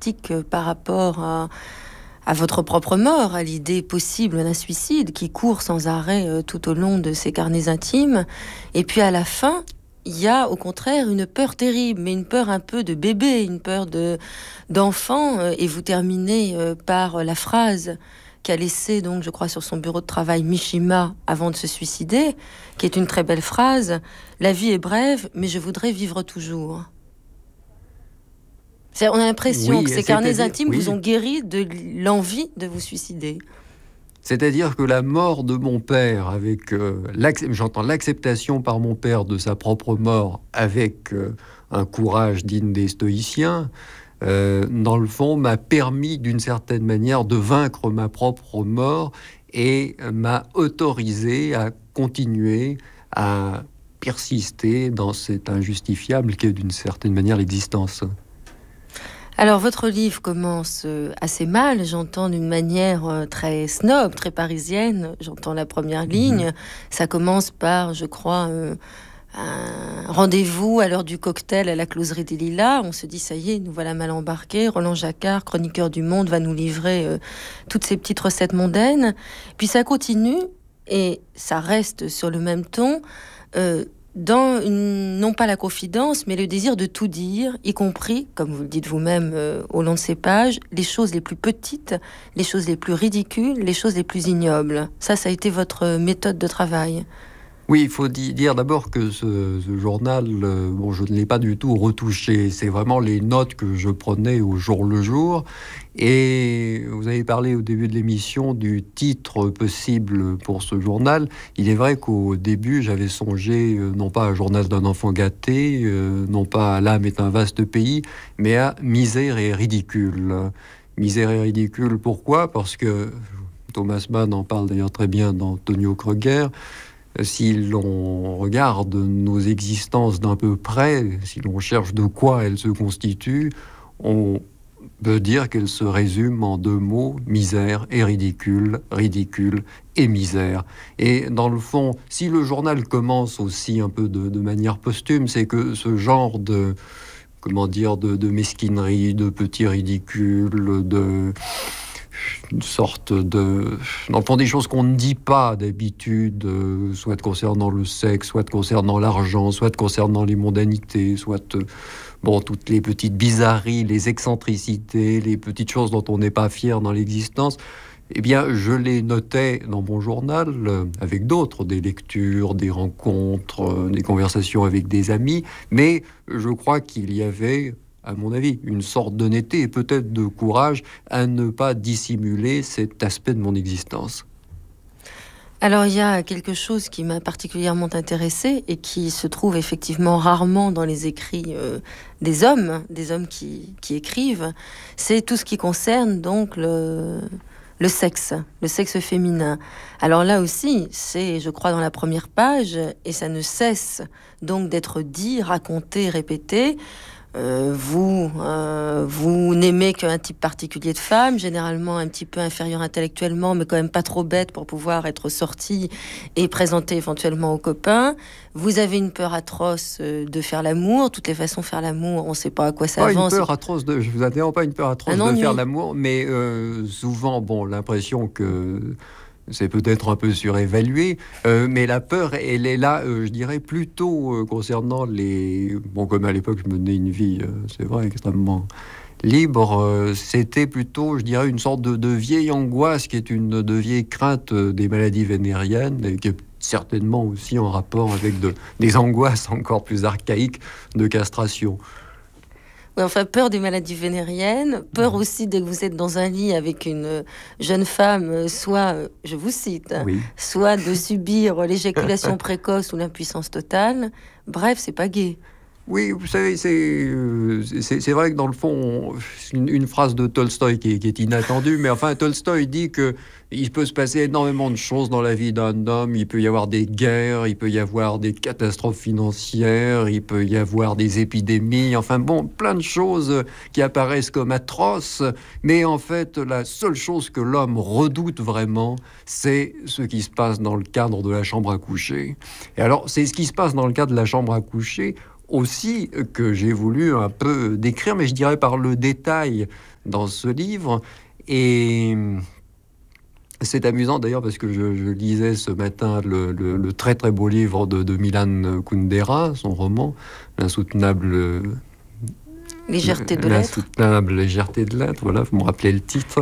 dramatique par rapport à votre propre mort, à l'idée possible d'un suicide qui court sans arrêt tout au long de ces carnets intimes. Et puis à la fin, il y a au contraire une peur terrible, mais une peur un peu de bébé, une peur d'enfant. Et vous terminez par la phrase qu'a laissée, donc, je crois, sur son bureau de travail Mishima avant de se suicider, qui est une très belle phrase. La vie est brève, mais je voudrais vivre toujours. On a l'impression que ces carnets intimes vous ont guéri de l'envie de vous suicider. C'est-à-dire que la mort de mon père, avec j'entends l'acceptation par mon père de sa propre mort, avec un courage digne des stoïciens, dans le fond, m'a permis d'une certaine manière de vaincre ma propre mort et m'a autorisé à continuer à persister dans cet injustifiable qu'est d'une certaine manière l'existence. Alors, votre livre commence assez mal, j'entends d'une manière très snob, très parisienne, j'entends la première ligne. Ça commence par, je crois, un rendez-vous à l'heure du cocktail à la closerie des Lilas. On se dit, ça y est, nous voilà mal embarqués. Roland Jacquard, chroniqueur du Monde, va nous livrer toutes ces petites recettes mondaines. Puis ça continue et ça reste sur le même ton, non pas la confidence, mais le désir de tout dire, y compris, comme vous le dites vous-même au long de ces pages, les choses les plus petites, les choses les plus ridicules, les choses les plus ignobles. Ça a été votre méthode de travail. Oui, il faut dire d'abord que ce journal, je ne l'ai pas du tout retouché. C'est vraiment les notes que je prenais au jour le jour. Et vous avez parlé au début de l'émission du titre possible pour ce journal. Il est vrai qu'au début, j'avais songé non pas à Journal d'un enfant gâté, non pas à L'âme est un vaste pays, mais à Misère et ridicule. Misère et ridicule, pourquoi ? Parce que Thomas Mann en parle d'ailleurs très bien dans Tonio Kreuger. Si l'on regarde nos existences d'un peu près, si l'on cherche de quoi elles se constituent, on peut dire qu'elles se résument en deux mots, misère et ridicule, ridicule et misère. Et dans le fond, si le journal commence aussi un peu de manière posthume, c'est que ce genre de mesquinerie, de petits ridicules, une sorte de... Dans le fond, des choses qu'on ne dit pas d'habitude, soit concernant le sexe, soit concernant l'argent, soit concernant les mondanités, soit... toutes les petites bizarreries, les excentricités, les petites choses dont on n'est pas fier dans l'existence, eh bien, je les notais dans mon journal avec d'autres, des lectures, des rencontres, des conversations avec des amis, mais je crois qu'il y avait... à mon avis, une sorte d'honnêteté et peut-être de courage à ne pas dissimuler cet aspect de mon existence. Alors, il y a quelque chose qui m'a particulièrement intéressée et qui se trouve effectivement rarement dans les écrits des hommes qui écrivent, c'est tout ce qui concerne donc le sexe féminin. Alors là aussi, c'est, je crois, dans la première page, et ça ne cesse donc d'être dit, raconté, répété. Vous n'aimez qu'un type particulier de femme, généralement un petit peu inférieur intellectuellement, mais quand même pas trop bête pour pouvoir être sorti et présenter éventuellement aux copains. Vous avez une peur atroce de faire l'amour. Toutes les façons, faire l'amour, on ne sait pas à quoi ça avance. Une peur atroce je vous interromps, pas une peur atroce de faire l'amour, mais souvent, l'impression que... c'est peut-être un peu surévalué, mais la peur, elle est là, je dirais, plutôt concernant les... comme à l'époque, je menais une vie, c'est vrai, extrêmement libre, c'était plutôt, je dirais, une sorte de vieille angoisse qui est de vieille crainte des maladies vénériennes, et qui est certainement aussi en rapport avec des angoisses encore plus archaïques de castration. Oui, enfin, peur des maladies vénériennes, peur aussi dès que vous êtes dans un lit avec une jeune femme, soit, je vous cite, soit de subir l'éjaculation précoce ou l'impuissance totale. Bref, c'est pas gai. Oui, vous savez, c'est vrai que dans le fond, une phrase de Tolstoï qui est inattendue, mais enfin, Tolstoï dit qu'il peut se passer énormément de choses dans la vie d'un homme. Il peut y avoir des guerres, il peut y avoir des catastrophes financières, il peut y avoir des épidémies, enfin plein de choses qui apparaissent comme atroces, mais en fait, la seule chose que l'homme redoute vraiment, c'est ce qui se passe dans le cadre de la chambre à coucher. Et alors, c'est ce qui se passe dans le cadre de la chambre à coucher aussi que j'ai voulu un peu décrire, mais je dirais par le détail dans ce livre. Et c'est amusant d'ailleurs parce que je lisais ce matin le très très beau livre de Milan Kundera, son roman, L'insoutenable Légèreté de l'être. L'insoutenable légèreté de l'être, voilà, vous me rappelez le titre.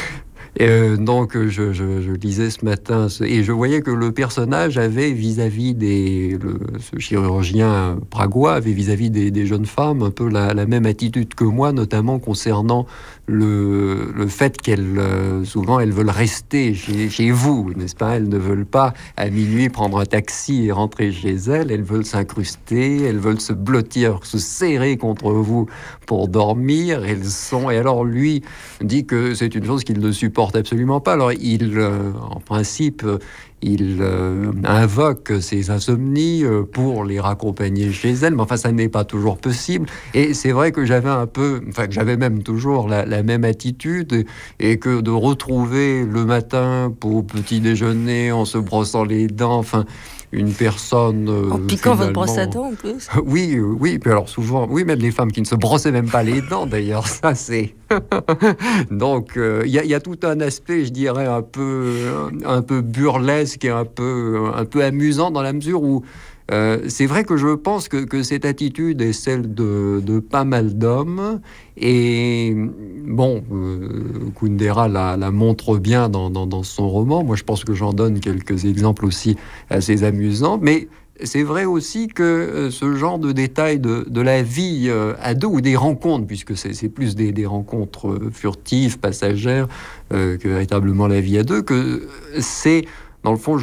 Donc je lisais ce matin et je voyais que le personnage avait vis-à-vis ce chirurgien pragois avait vis-à-vis des jeunes femmes un peu la même attitude que moi, notamment concernant le fait qu'elles souvent elles veulent rester chez vous, n'est-ce pas? Elles ne veulent pas à minuit prendre un taxi et rentrer chez elles veulent s'incruster, elles veulent se blottir, se serrer contre vous pour dormir. Et alors lui dit que c'est une chose qu'il ne supporte absolument pas. Alors en principe, il invoque ses insomnies pour les raccompagner chez elle, mais enfin ça n'est pas toujours possible. Et c'est vrai que j'avais même toujours la même attitude, et que de retrouver le matin pour petit déjeuner en se brossant les dents, enfin une personne en piquant votre brosse à dents en plus. Oui, puis alors souvent, oui, même les femmes qui ne se brossaient même pas les dents d'ailleurs, ça c'est... Donc il y a tout un aspect, je dirais, un peu burlesque et un peu amusant, dans la mesure où c'est vrai que je pense que cette attitude est celle de pas mal d'hommes. Et bon, Kundera la montre bien dans son roman. Moi, je pense que j'en donne quelques exemples aussi assez amusants. Mais c'est vrai aussi que ce genre de détails de la vie à deux, ou des rencontres, puisque c'est plus des rencontres furtives, passagères, que véritablement la vie à deux, que c'est... Dans le fond,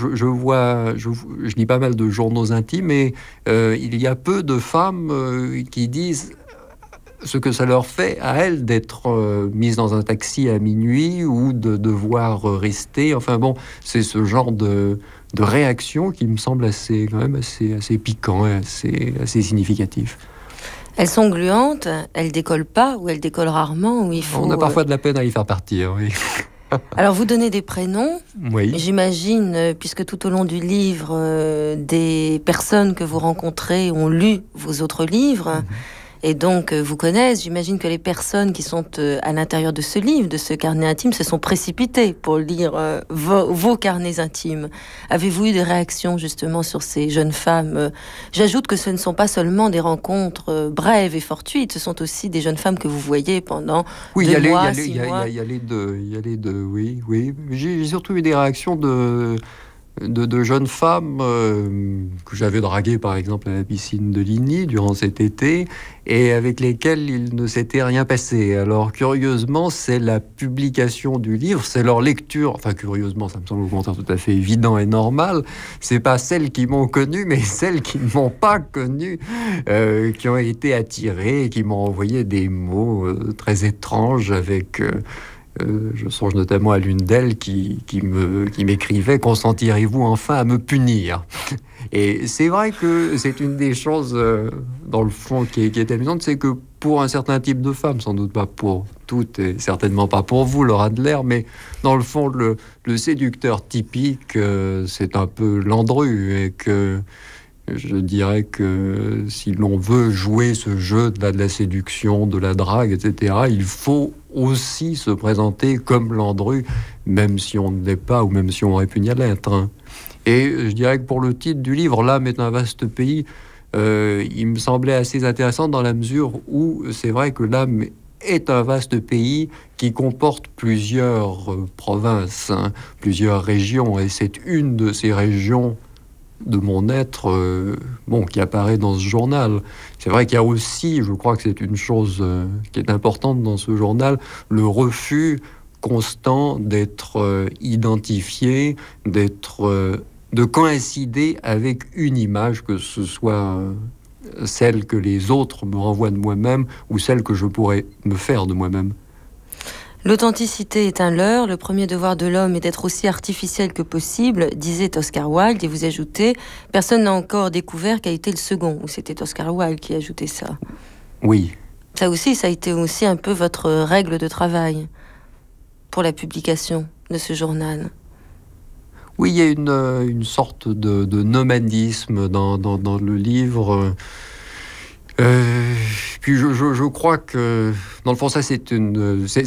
je lis pas mal de journaux intimes, et il y a peu de femmes qui disent ce que ça leur fait à elles d'être mises dans un taxi à minuit, ou de devoir rester. Enfin bon, c'est ce genre de réaction qui me semble assez piquant et assez significatif. Elles sont gluantes, elles décollent pas, ou elles décollent rarement, ou il faut... On a parfois de la peine à y faire partir, oui. Alors, vous donnez des prénoms, oui. J'imagine, puisque tout au long du livre, des personnes que vous rencontrez ont lu vos autres livres, et donc vous connaissent. J'imagine que les personnes qui sont à l'intérieur de ce livre, de ce carnet intime, se sont précipitées pour lire vos carnets intimes. Avez-vous eu des réactions justement sur ces jeunes femmes? J'ajoute que ce ne sont pas seulement des rencontres brèves et fortuites, ce sont aussi des jeunes femmes que vous voyez pendant 2 mois, 6 mois. Il y a les deux, oui. J'ai surtout eu des réactions de jeunes femmes que j'avais draguées, par exemple, à la piscine de Ligny durant cet été, et avec lesquelles il ne s'était rien passé. Alors, curieusement, c'est la publication du livre, c'est leur lecture, enfin, curieusement, ça me semble au contraire tout à fait évident et normal, c'est pas celles qui m'ont connu, mais celles qui ne m'ont pas connu, qui ont été attirées, qui m'ont envoyé des mots très étranges avec... je songe notamment à l'une d'elles qui m'écrivait: consentirez-vous enfin à me punir? Et c'est vrai que c'est une des choses, dans le fond, qui est amusante, c'est que pour un certain type de femmes, sans doute pas pour toutes, et certainement pas pour vous, Laura Adler, mais dans le fond, le séducteur typique, c'est un peu Landru, et que je dirais que si l'on veut jouer ce jeu de la séduction, de la drague, etc., il faut aussi se présenter comme Landru, même si on ne l'est pas, ou même si on aurait pu y l'être. Et je dirais que pour le titre du livre, l'âme est un vaste pays, il me semblait assez intéressant dans la mesure où c'est vrai que l'âme est un vaste pays qui comporte plusieurs provinces, plusieurs régions, et c'est une de ces régions de mon être qui apparaît dans ce journal. C'est vrai qu'il y a aussi, je crois que c'est une chose qui est importante dans ce journal, le refus constant d'être identifié, de coïncider avec une image, que ce soit celle que les autres me renvoient de moi-même ou celle que je pourrais me faire de moi-même. L'authenticité est un leurre, le premier devoir de l'homme est d'être aussi artificiel que possible, disait Oscar Wilde, et vous ajoutez, personne n'a encore découvert qu'a été le second, ou c'était Oscar Wilde qui ajoutait ça. Oui. Ça a été aussi un peu votre règle de travail pour la publication de ce journal. Oui, il y a une sorte de nomadisme dans le livre. Puis je crois que, dans le fond, ça c'est